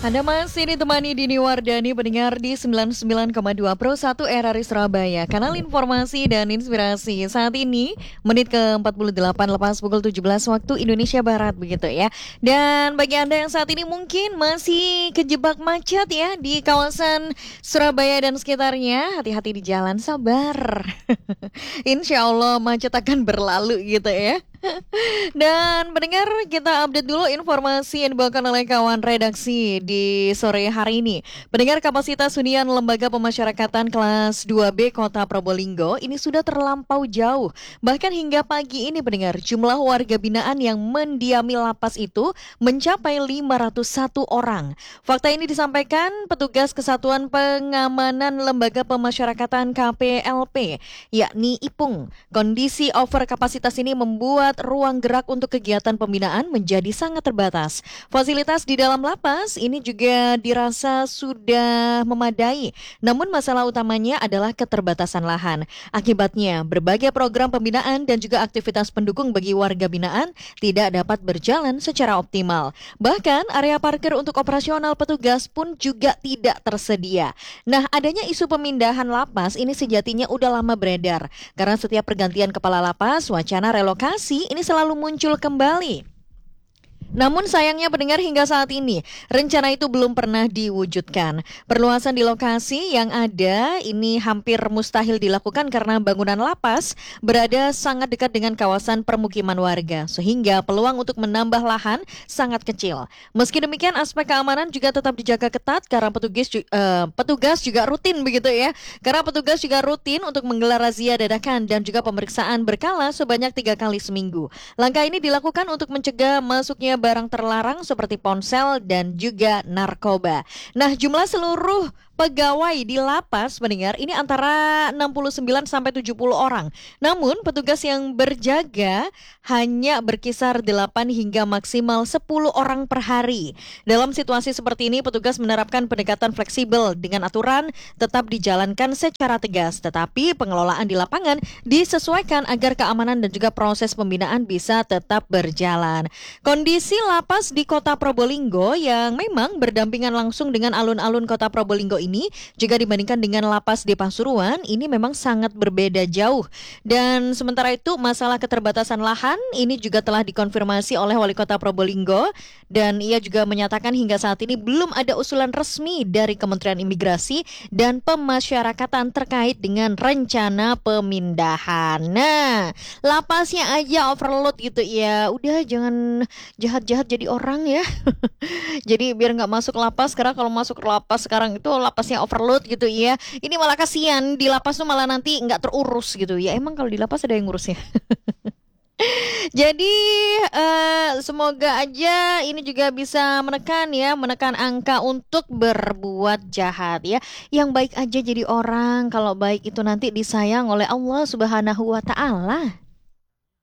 Anda masih ditemani Dini Wardani, pendengar di 99,2 Pro 1 RRI Surabaya, kanal informasi dan inspirasi. Saat ini menit ke-48 lepas pukul 17 waktu Indonesia Barat begitu ya. Dan bagi Anda yang saat ini mungkin masih kejebak macet ya di kawasan Surabaya dan sekitarnya, hati-hati di jalan, sabar. Insya Allah macet akan berlalu gitu ya. Dan pendengar, kita update dulu informasi yang dibawakan oleh kawan redaksi di sore hari ini. Pendengar, kapasitas hunian Lembaga Pemasyarakatan kelas 2B Kota Probolinggo ini sudah terlampau jauh. Bahkan hingga pagi ini pendengar, jumlah warga binaan yang mendiami lapas itu mencapai 501 orang. Fakta ini disampaikan petugas Kesatuan Pengamanan Lembaga Pemasyarakatan KPLP, yakni IPUNG. Kondisi over kapasitas ini membuat ruang gerak untuk kegiatan pembinaan menjadi sangat terbatas. Fasilitas di dalam lapas ini juga dirasa sudah memadai, namun masalah utamanya adalah keterbatasan lahan. Akibatnya, berbagai program pembinaan dan juga aktivitas pendukung bagi warga binaan tidak dapat berjalan secara optimal. Bahkan, area parkir untuk operasional petugas pun juga tidak tersedia. Nah, adanya isu pemindahan lapas ini sejatinya udah lama beredar, karena setiap pergantian kepala lapas, wacana relokasi ini selalu muncul kembali. Namun sayangnya pendengar, hingga saat ini rencana itu belum pernah diwujudkan. Perluasan di lokasi yang ada ini hampir mustahil dilakukan karena bangunan lapas berada sangat dekat dengan kawasan permukiman warga, sehingga peluang untuk menambah lahan sangat kecil. Meski demikian, aspek keamanan juga tetap dijaga ketat karena petugas juga rutin begitu ya. Karena petugas juga rutin untuk menggelar razia dadakan dan juga pemeriksaan berkala sebanyak 3 kali seminggu. Langkah ini dilakukan untuk mencegah masuknya barang terlarang seperti ponsel dan juga narkoba. Nah, jumlah seluruh pegawai di lapas pendengar ini antara 69 sampai 70 orang. Namun petugas yang berjaga hanya berkisar 8 hingga maksimal 10 orang per hari. Dalam situasi seperti ini, petugas menerapkan pendekatan fleksibel dengan aturan tetap dijalankan secara tegas, tetapi pengelolaan di lapangan disesuaikan agar keamanan dan juga proses pembinaan bisa tetap berjalan. Kondisi lapas di Kota Probolinggo yang memang berdampingan langsung dengan alun-alun Kota Probolinggo ini jika dibandingkan dengan lapas di Pasuruan ini memang sangat berbeda jauh. Dan sementara itu masalah keterbatasan lahan ini juga telah dikonfirmasi oleh Wali Kota Probolinggo, dan ia juga menyatakan hingga saat ini belum ada usulan resmi dari Kementerian Imigrasi dan Pemasyarakatan terkait dengan rencana pemindahan. Nah, lapasnya aja overload gitu ya. Udah jangan jahat-jahat jadi orang ya. Jadi biar nggak masuk lapas, karena kalau masuk lapas sekarang itu lapasnya overload gitu ya. Ini malah kasihan, di lapas tuh malah nanti nggak terurus gitu ya. Emang kalau di lapas ada yang ngurusnya. Jadi semoga aja ini juga bisa menekan angka untuk berbuat jahat ya. Yang baik aja jadi orang, kalau baik itu nanti disayang oleh Allah Subhanahu wa taala.